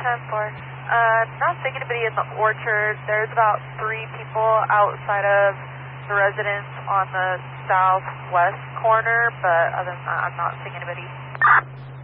10-4. Not seeing anybody in the orchard. There's about 3 people outside of the residence on the southwest corner, but other than that, I'm not seeing anybody.